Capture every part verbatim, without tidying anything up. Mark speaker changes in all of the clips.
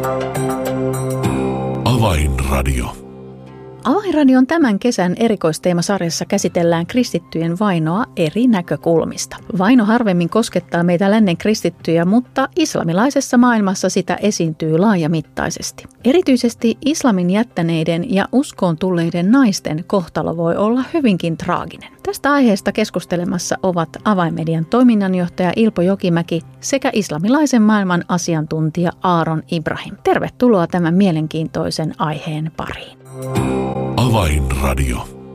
Speaker 1: Avainradio.
Speaker 2: Avainradion tämän kesän erikoisteemasarjassa käsitellään kristittyjen vainoa eri näkökulmista. Vaino harvemmin koskettaa meitä lännen kristittyjä, mutta islamilaisessa maailmassa sitä esiintyy laajamittaisesti. Erityisesti islamin jättäneiden ja uskoon tulleiden naisten kohtalo voi olla hyvinkin traaginen. Tästä aiheesta keskustelemassa ovat Avainmedian toiminnanjohtaja Ilpo Jokimäki sekä islamilaisen maailman asiantuntija Aaron Ibrahim. Tervetuloa tämän mielenkiintoisen aiheen pariin.
Speaker 1: Avainradio.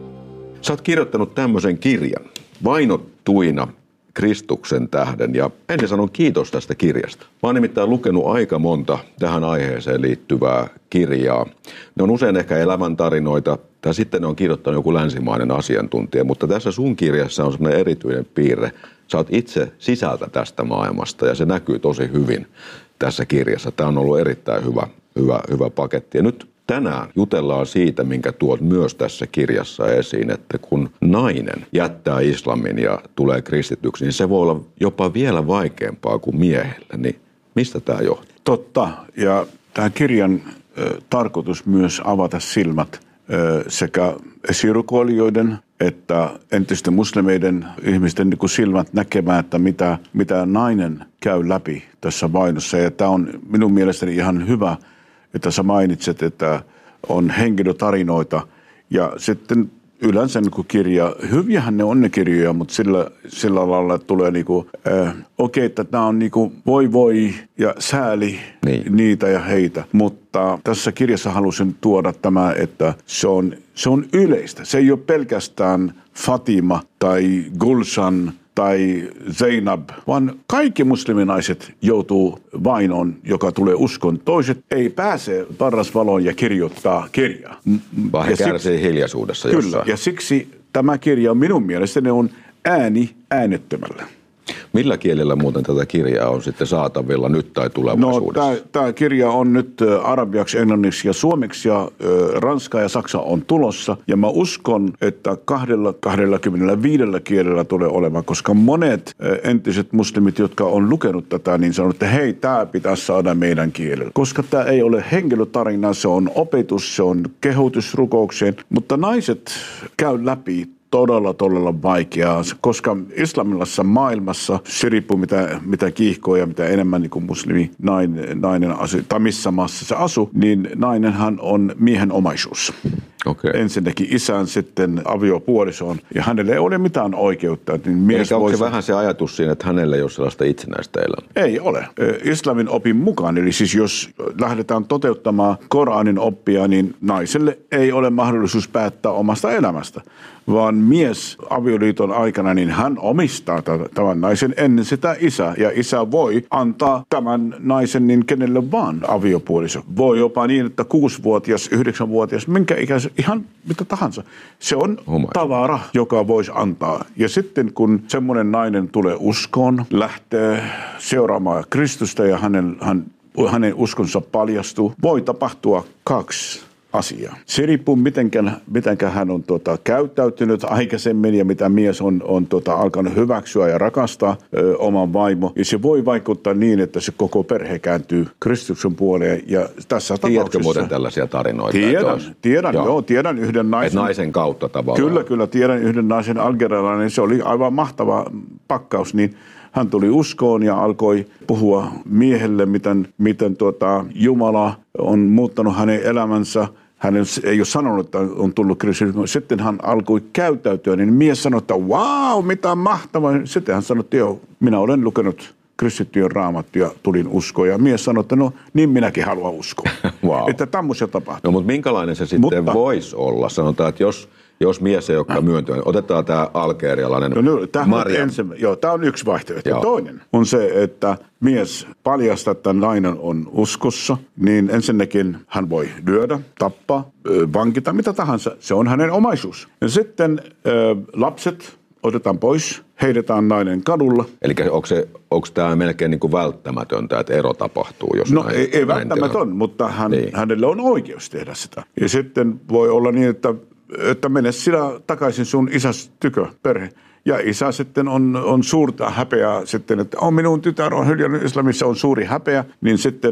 Speaker 3: Sä oot kirjoittanut tämmöisen kirjan, Vainottuina Kristuksen tähden, ja ensin sanon kiitos tästä kirjasta. Mä oon nimittäin lukenut aika monta tähän aiheeseen liittyvää kirjaa. Ne on usein ehkä elämäntarinoita, tai sitten ne on kirjoittanut joku länsimainen asiantuntija, mutta tässä sun kirjassa on semmoinen erityinen piirre. Sä oot itse sisältä tästä maailmasta, ja se näkyy tosi hyvin tässä kirjassa. Tämä on ollut erittäin hyvä, hyvä, hyvä paketti. Ja nyt tänään jutellaan siitä, minkä tuot myös tässä kirjassa esiin, että kun nainen jättää islamin ja tulee kristityksi, niin se voi olla jopa vielä vaikeampaa kuin miehelle. Niin mistä tämä johtuu?
Speaker 4: Totta. Ja tämän kirjan ö, tarkoitus myös avata silmät ö, sekä esirukoilijoiden että entisten muslimeiden ihmisten niin kuin silmät näkemään, että mitä, mitä nainen käy läpi tässä vainossa. Ja tämä on minun mielestäni ihan hyvä, että sä mainitset, että on henkilötarinoita ja sitten yleensä niin kuin kirja, hyviähän ne on ne kirjoja, mutta sillä, sillä lailla tulee niin kuin, äh, okei, okay, että tämä on niin kuin voi voi ja sääli niin. niitä ja heitä, mutta tässä kirjassa halusin tuoda tämä, että se on, se on yleistä. Se ei ole pelkästään Fatima tai Gulshan tai Zainab, vaan kaikki musliminaiset joutuu vainoon, joka tulee uskon. Toiset ei pääse parasvaloon ja kirjoittaa kirjaa.
Speaker 3: Vaan he kärsii hiljaisuudessa
Speaker 4: kyllä,
Speaker 3: jossain.
Speaker 4: Ja siksi tämä kirja minun mielestäni on ääni äänettömällä.
Speaker 3: Millä kielellä muuten tätä kirjaa on sitten saatavilla nyt tai tulevaisuudessa?
Speaker 4: No, tämä kirja on nyt arabiaksi, englanniksi ja suomeksi ja ö, ranska ja saksa on tulossa. Ja mä uskon, että kahdella, kaksikymmentäviisi kielellä tulee olemaan, koska monet ö, entiset muslimit, jotka on lukenut tätä, niin sanoo, että hei, tämä pitäisi saada meidän kielellä. Koska tämä ei ole henkilötarina, se on opetus, se on kehotus rukoukseen, mutta naiset käy läpi todella, todella vaikeaa, koska islamilaisessa maailmassa se riippuu mitä, mitä kiihkoa ja mitä enemmän niin kuin muslimi nainen, nainen asu, tai missä maassa se asuu, niin nainenhan on miehen omaisuus. Okay. Ensinnäkin isän, sitten aviopuolisoon, ja hänelle ei ole mitään oikeutta. Niin mies
Speaker 3: Eli onko
Speaker 4: voisi...
Speaker 3: se vähän se ajatus siinä, että hänelle ei ole sellaista itsenäistä elämää?
Speaker 4: Ei ole. Islamin opin mukaan, eli siis jos lähdetään toteuttamaan Koranin oppia, niin naiselle ei ole mahdollisuus päättää omasta elämästä, vaan mies avioliiton aikana, niin hän omistaa tämän naisen ennen sitä isää, ja isä voi antaa tämän naisen niin kenelle vaan aviopuoliso. Voi jopa niin, että kuusivuotias, yhdeksänvuotias, minkä ikäisen, ihan mitä tahansa. Se on Omaisuus. Tavara, joka voisi antaa. Ja sitten kun semmoinen nainen tulee uskoon, lähtee seuraamaan Kristusta ja hänen, hän, hänen uskonsa paljastuu, voi tapahtua kaksi asiaa. Se riippuu, mitenkä, mitenkä hän on tuota, käyttäytynyt aikaisemmin ja mitä mies on, on tuota, alkanut hyväksyä ja rakastaa ö, oman vaimo. Ja se voi vaikuttaa niin, että se koko perhe kääntyy Kristuksen puoleen. Ja tässä
Speaker 3: Tiedätkö muuten tällaisia tarinoita?
Speaker 4: Tiedän, tiedän, joo. joo, tiedän yhden naisen.
Speaker 3: Et naisen kautta tavallaan.
Speaker 4: Kyllä, kyllä, tiedän yhden naisen algerialainen. Se oli aivan mahtava pakkaus, niin hän tuli uskoon ja alkoi puhua miehelle, miten, miten tuota, Jumala on muuttanut hänen elämänsä. Hän ei ole sanonut, että on tullut kristus. Sitten hän alkoi käyttäytyä, niin mies sanoi, että wow, mitä mahtavaa. Sitten hän sanoi, että joo, minä olen lukenut kristittyjen raamattuja, tulin uskoon. Ja mies sanoi, että no niin minäkin haluan uskoa. Wow. Että tämmöisiä tapahtuu.
Speaker 3: No mutta minkälainen se sitten mutta, voisi olla? Sanotaan, että jos... Jos mies ei olekaan myöntynyt, otetaan tämä algerialainen
Speaker 4: no, no, Maria. Joo, tämä on yksi vaihtoehto. Joo. Toinen on se, että mies paljastaa, että nainen on uskossa, niin ensinnäkin hän voi lyödä, tappaa, vankita, mitä tahansa. Se on hänen omaisuus. Ja sitten äh, lapset otetaan pois, heitetään nainen kadulla.
Speaker 3: Eli onko, se, onko tämä melkein niin kuin välttämätöntä, että ero tapahtuu? Jos
Speaker 4: no näin, ei, ei välttämätön, mutta hän, niin. hänellä on oikeus tehdä sitä. Ja sitten voi olla niin, että että mene sinä takaisin sun isäs tykö, perhe. Ja isä sitten on, on suurta häpeää sitten, että on minun tytär on hyljännyt islamissa, on suuri häpeä, niin sitten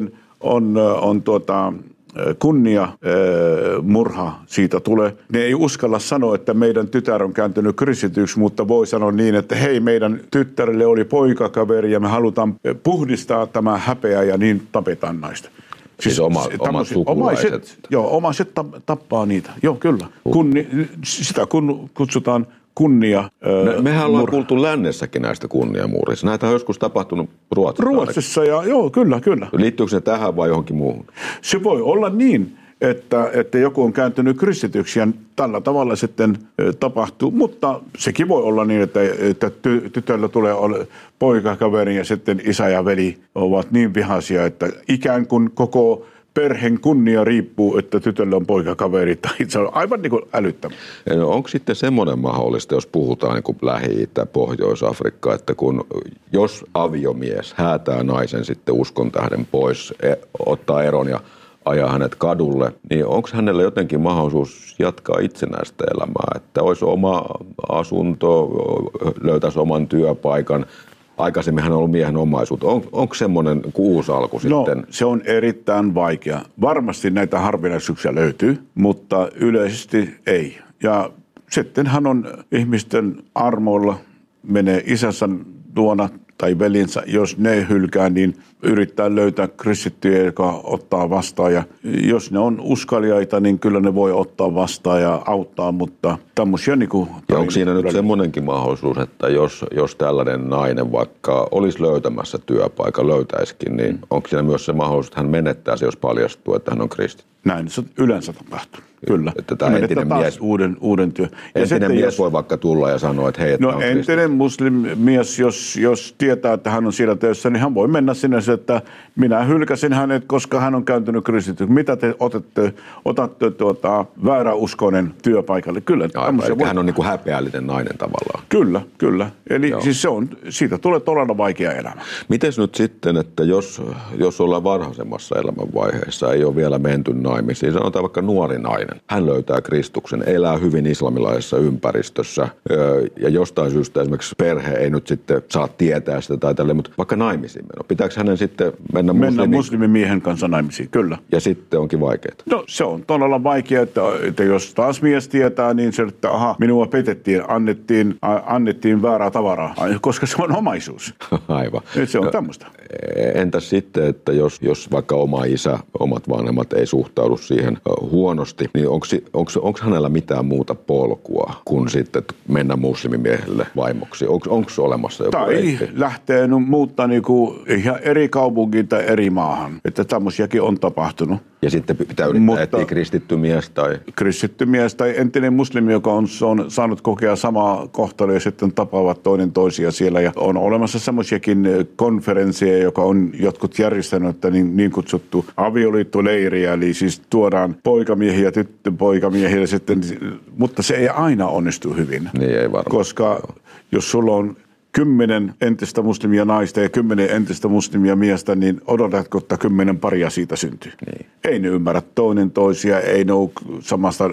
Speaker 4: on, on tuota, kunnia murha siitä tulee. Ne ei uskalla sanoa, että meidän tytär on kääntynyt kristityksi, mutta voi sanoa niin, että hei, meidän tyttärelle oli poikakaveri ja me halutaan puhdistaa tämä häpeä ja niin tapetaan naista.
Speaker 3: Siis oma, omat sukulaiset.
Speaker 4: Omaiset, joo, omaiset tappaa niitä. Joo, kyllä. Kunni, sitä kun kutsutaan kunnia.
Speaker 3: No, mehän ollaan kuultu lännessäkin näistä kunniamurhista. Näitä on joskus tapahtunut Ruotsissa.
Speaker 4: Ruotsissa, ja, joo, kyllä, kyllä.
Speaker 3: Liittyykö se tähän vai johonkin muuhun?
Speaker 4: Se voi olla niin, että, että joku on kääntynyt kristityksi ja tällä tavalla sitten tapahtuu. Mutta sekin voi olla niin, että, että ty, tytöllä tulee poikakaveri ja sitten isä ja veli ovat niin vihaisia, että ikään kuin koko perheen kunnia riippuu, että tytöllä on poikakaveri, tai se on aivan niin kuin älyttömän.
Speaker 3: No, onko sitten semmoinen mahdollista, jos puhutaan niin kuin Lähi-Itä, Pohjois-Afrikka, että kun jos aviomies häätää naisen sitten uskon tähden pois, ottaa eron ja ajaa hänet kadulle, niin onko hänellä jotenkin mahdollisuus jatkaa itsenäistä elämää, että olisi oma asunto, löytäisi oman työpaikan? Aikaisemmin hän on ollut miehen omaisuutta. On, onko semmoinen uusi alku sitten?
Speaker 4: No, se on erittäin vaikea. Varmasti näitä harvinaisuuksia löytyy, mutta yleisesti ei. Ja sitten hän on ihmisten armoilla, menee isänsä luona tai velinsä, jos ne hylkää, niin yrittää löytää kristittyjä, joka ottaa vastaan. Ja jos ne on uskaliaita, niin kyllä ne voi ottaa vastaan ja auttaa, mutta tämmöisiä niin kuin...
Speaker 3: Ja onko siinä nyt semmoinenkin mahdollisuus, että jos, jos tällainen nainen vaikka olisi löytämässä työpaikan, löytäisikin, niin onko siinä myös se mahdollisuus, että hän menettää se, jos paljastuu, että hän on kristitty?
Speaker 4: Näin se yleensä tapahtuu. Kyllä.
Speaker 3: Että tämä entinen mies,
Speaker 4: uuden, uuden työ. Ja
Speaker 3: entinen mies jos, voi vaikka tulla ja sanoa, että hei, että
Speaker 4: no entinen muslimies, jos, jos tietää, että hän on siellä töissä, niin hän voi mennä sinne, että minä hylkäsin hänet, koska hän on kääntynyt kristityksi. Mitä te otatte, otatte tuota, vääräuskoinen työpaikalle? Kyllä.
Speaker 3: Aivan,
Speaker 4: voi...
Speaker 3: hän on niin kuin häpeällinen nainen tavallaan.
Speaker 4: Kyllä, kyllä. Eli siis se on, siitä tulee todella vaikea elämä.
Speaker 3: Mites nyt sitten, että jos, jos ollaan varhaisemmassa elämänvaiheessa, ei ole vielä menty naimisiin, sanotaan vaikka nuori nainen. Hän löytää Kristuksen, elää hyvin islamilaisessa ympäristössä ja jostain syystä esimerkiksi perhe ei nyt sitten saa tietää sitä tai tälleen, mutta vaikka naimisiin meno. Pitääkö hänen sitten mennä,
Speaker 4: mennä
Speaker 3: muslimi...
Speaker 4: muslimimiehen kanssa naimisiin? Kyllä.
Speaker 3: Ja sitten onkin vaikeaa?
Speaker 4: No se on todella vaikeaa, että, että jos taas mies tietää, niin se, että aha, minua petettiin, annettiin, annettiin väärää tavaraa, koska se on omaisuus.
Speaker 3: Aivan.
Speaker 4: Nyt se on
Speaker 3: no,
Speaker 4: tämmöistä.
Speaker 3: Entäs sitten, että jos, jos vaikka oma isä, omat vanhemmat ei suhtaudu siihen huonosti, niin onko hänellä mitään muuta polkua kuin sitten mennä muslimimiehelle vaimoksi? Onko olemassa joku
Speaker 4: tai
Speaker 3: reitti?
Speaker 4: Lähtee muuttaa niinku ihan eri kaupunkiin tai eri maahan. Että tämmöisiäkin on tapahtunut.
Speaker 3: Ja sitten pitää yrittää etsiä kristitty mies tai...
Speaker 4: Kristitty mies tai entinen muslimi, joka on, on saanut kokea samaa kohtaloa ja sitten tapaavat toinen toisia siellä. Ja on olemassa semmoisiakin konferensseja, joka on jotkut järjestänyt, että niin, niin kutsuttu avioliittoleiriä, eli siis tuodaan poikamiehiä, tyttöpoikamiehiä sitten, mutta se ei aina onnistu hyvin.
Speaker 3: Niin ei varmaan.
Speaker 4: Koska jos sulla on kymmenen entistä muslimia naista ja kymmenen entistä muslimia miestä, niin odotatko, että kymmenen paria siitä syntyy? Niin. Ei ne ymmärrä toinen toisia, ei ne ole samasta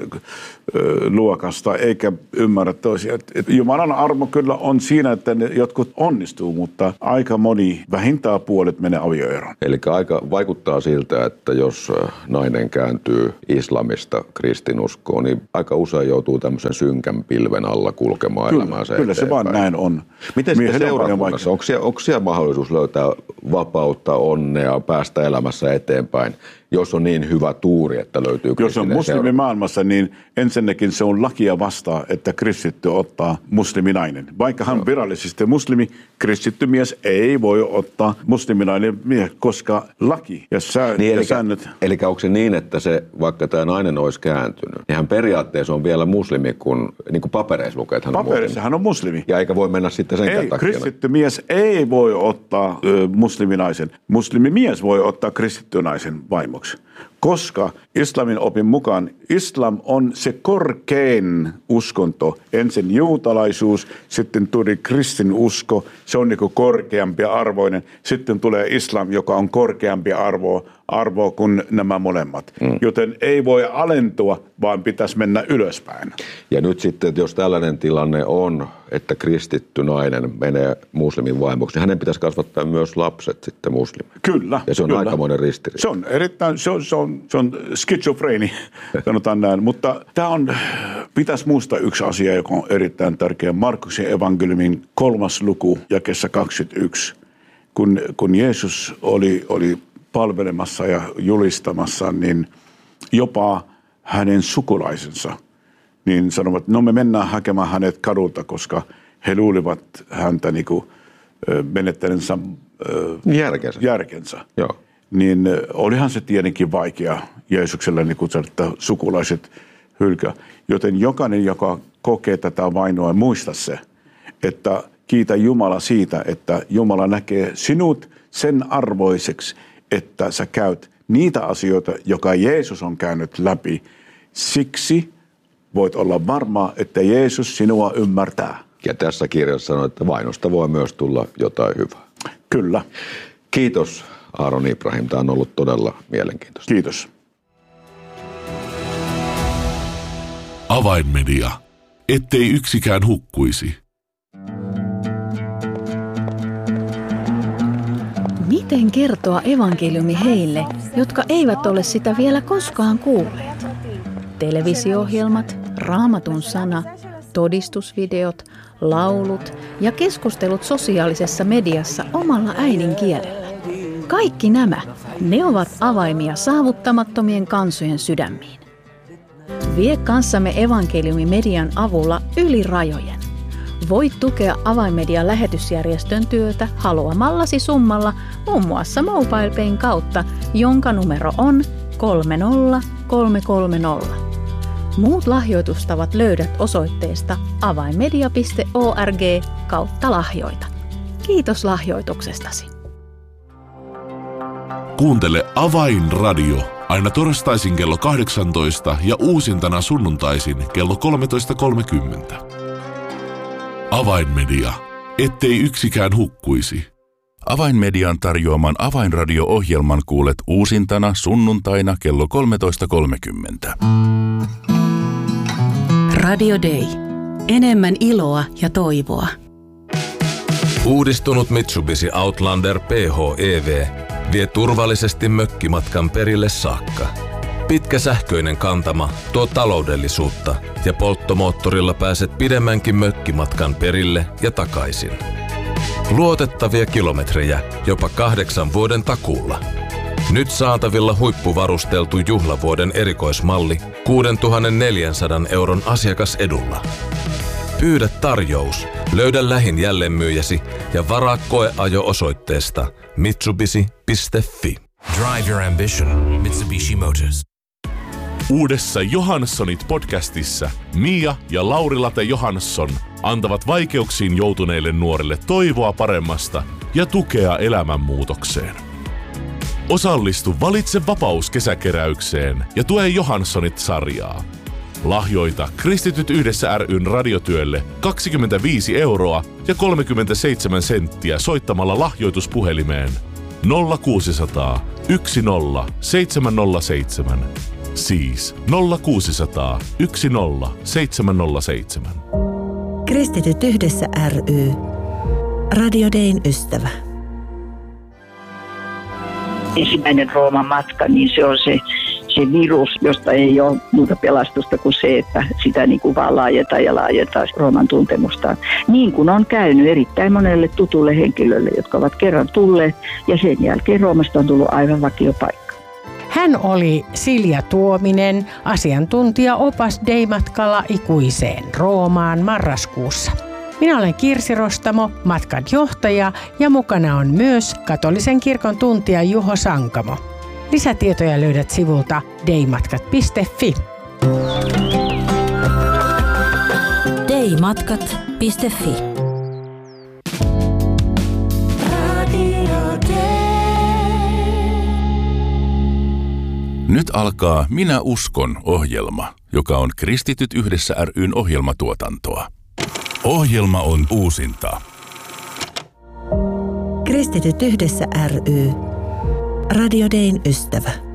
Speaker 4: ö, luokasta, eikä ymmärrä toisia. Et Jumalan armo kyllä on siinä, että ne jotkut onnistuu, mutta aika moni, vähintään puolet menee avioeroon.
Speaker 3: Eli aika vaikuttaa siltä, että jos nainen kääntyy islamista kristinuskoon, niin aika usein joutuu tämmöisen synkän pilven alla kulkemaan
Speaker 4: kyllä,
Speaker 3: elämäänsä
Speaker 4: Kyllä
Speaker 3: eteenpäin.
Speaker 4: Se vaan näin on.
Speaker 3: Miten sitten seurakunnassa? Onko siellä, onko siellä mahdollisuus löytää vapautta, onnea, päästä elämässä eteenpäin, jos on niin hyvä tuuri, että löytyy kristillinen
Speaker 4: Jos on muslimimaailmassa, niin ensinnäkin se on lakia vastaan, että kristitty ottaa musliminainen. Vaikka hän on virallisesti muslimi, kristitty mies ei voi ottaa musliminainen mies, koska laki ja, sää,
Speaker 3: niin,
Speaker 4: ja
Speaker 3: eli,
Speaker 4: säännöt...
Speaker 3: Eli onko se niin, että se, vaikka tämä nainen olisi kääntynyt, niin hän periaatteessa on vielä muslimi, kun niin kuin papereissa lukee, että hän on
Speaker 4: papereissa hän on muslimi.
Speaker 3: Ja eikä voi mennä sitten sen
Speaker 4: ei,
Speaker 3: takia.
Speaker 4: Kristitty mies ei voi ottaa ö, musliminaisen. Muslimimies voi ottaa kristitty naisen vaimoksi. koska islamin opin mukaan islam on se korkein uskonto. Ensin juutalaisuus, sitten tuli kristinusko, se on niin kuin korkeampi arvoinen. Sitten tulee islam, joka on korkeampi arvo, arvo kuin nämä molemmat. Mm. Joten ei voi alentua, vaan pitäisi mennä ylöspäin.
Speaker 3: Ja nyt sitten, jos tällainen tilanne on, että kristitty nainen menee muslimin vaimoksi, niin hänen pitäisi kasvattaa myös lapset sitten muslimeiksi.
Speaker 4: Kyllä.
Speaker 3: Ja se on
Speaker 4: kyllä.
Speaker 3: aikamoinen ristiriita.
Speaker 4: Se on erittäin, se on, se on, se on schizofreeni, sanotaan näin. Mutta tämä on, pitäisi muistaa yksi asia, joka on erittäin tärkeä. Markuksen evankeliumin kolmas luku, jakeessa kaksikymmentäyksi. Kun, kun Jeesus oli, oli palvelemassa ja julistamassa, niin jopa hänen sukulaisensa niin sanovat, no me mennään hakemaan hänet kadulta, koska he luulivat häntä niin kuin menettäneensä
Speaker 3: järkensä.
Speaker 4: järkensä.
Speaker 3: Joo.
Speaker 4: Niin olihan se tietenkin vaikea Jeesukselle niin kuin että sukulaiset hylkää. Joten jokainen, joka kokee tätä vainoa, muista se, että kiitä Jumala siitä, että Jumala näkee sinut sen arvoiseksi, että sä käyt niitä asioita, joka Jeesus on käynyt läpi. Siksi voit olla varma, että Jeesus sinua ymmärtää.
Speaker 3: Ja tässä kirjassa sanoo, että vainosta voi myös tulla jotain hyvää.
Speaker 4: Kyllä.
Speaker 3: Kiitos Aaron Ibrahim. Tämä on ollut todella mielenkiintoista.
Speaker 4: Kiitos.
Speaker 1: Avainmedia. Ettei yksikään hukkuisi.
Speaker 2: Miten kertoa evankeliumi heille, jotka eivät ole sitä vielä koskaan kuulleet? Televisio-ohjelmat, Raamatun sana, todistusvideot, laulut ja keskustelut sosiaalisessa mediassa omalla äidinkielellä. Kaikki nämä, ne ovat avaimia saavuttamattomien kansojen sydämiin. Vie kanssamme evankeliumimedian avulla yli rajojen. Voit tukea Avainmedian lähetysjärjestön työtä haluamallasi summalla muun muassa MobilePayn kautta, jonka numero on kolme nolla kolme kolme nolla. Muut lahjoitustavat löydät osoitteesta avainmedia piste org kautta lahjoita. Kiitos lahjoituksestasi.
Speaker 1: Kuuntele Avainradio aina torstaisin kello kahdeksantoista ja uusintana sunnuntaisin kello kolmetoista kolmekymmentä. Avainmedia. Ettei yksikään hukkuisi.
Speaker 5: Avainmedian tarjoaman Avainradio-ohjelman kuulet uusintana sunnuntaina kello kolmetoista kolmekymmentä.
Speaker 6: Radio Day. Enemmän iloa ja toivoa.
Speaker 7: Uudistunut Mitsubishi Outlander P H E V vie turvallisesti mökkimatkan perille saakka. Pitkä sähköinen kantama tuo taloudellisuutta ja polttomoottorilla pääset pidemmänkin mökkimatkan perille ja takaisin. Luotettavia kilometrejä jopa kahdeksan vuoden takuulla. Nyt saatavilla huippuvarusteltu juhlavuoden erikoismalli kuusituhattaneljäsataa euron asiakasedulla. Pyydä tarjous, löydä lähin jälleenmyyjäsi ja varaa koeajo osoitteesta mitsubishi piste fi.
Speaker 8: Drive your ambition, Mitsubishi Motors.
Speaker 1: Uudessa Johanssonit podcastissa Mia ja Lauri-Late Johansson antavat vaikeuksiin joutuneille nuorille toivoa paremmasta ja tukea elämänmuutokseen. Osallistu Valitse vapaus -kesäkeräykseen ja tue Johanssonit-sarjaa. Lahjoita Kristityt yhdessä ry:n radiotyölle kaksikymmentäviisi euroa ja kolmekymmentäseitsemän senttiä soittamalla lahjoituspuhelimeen nolla kuusisataa yksi nolla seitsemän nolla seitsemän. Siis nolla kuusisataa yksi nolla seitsemän nolla seitsemän.
Speaker 9: Kristityt yhdessä ry. Radio Dayn ystävä.
Speaker 10: Ensimmäinen Rooman matka, niin se on se, se virus, josta ei ole muuta pelastusta kuin se, että sitä niin kuin vaan laajentaa ja laajentaa Rooman tuntemustaan. Niin kuin on käynyt erittäin monelle tutulle henkilölle, jotka ovat kerran tulleet ja sen jälkeen Roomasta on tullut aivan vakiopaikka.
Speaker 11: Hän oli Silja Tuominen, asiantuntija-opas Day-matkalla ikuiseen Roomaan marraskuussa. Minä olen Kirsi Rostamo, matkan johtaja, ja mukana on myös katolisen kirkon tuntija Juho Sankamo. Lisätietoja löydät sivulta daymatkat piste fi.
Speaker 9: daymatkat piste fi.
Speaker 5: Nyt alkaa Minä uskon -ohjelma, joka on Kristityt yhdessä ry:n ohjelmatuotantoa. Ohjelma on uusinta.
Speaker 9: Kristityt yhdessä ry. Radio Dayn ystävä.